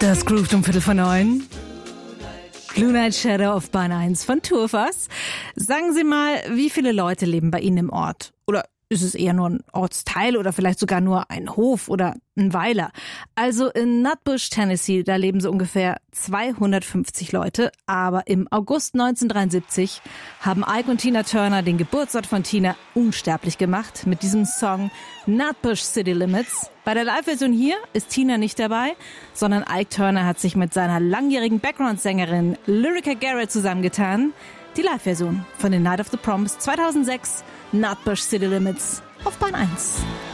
Das groovt um 8:45. Blue Night Shadow auf Bahn 1 von Turfas. Sagen Sie mal, wie viele Leute leben bei Ihnen im Ort? Oder ist es eher nur ein Ortsteil oder vielleicht sogar nur ein Hof oder ein Weiler? Also in Nutbush, Tennessee, da leben so ungefähr 250 Leute. Aber im August 1973 haben Ike und Tina Turner den Geburtsort von Tina unsterblich gemacht mit diesem Song Nutbush City Limits. Bei der Live-Version hier ist Tina nicht dabei, sondern Ike Turner hat sich mit seiner langjährigen Background-Sängerin Lyrica Garrett zusammengetan. Die Live-Version von The Night of the Proms 2006, Nutbush City Limits auf Bahn 1.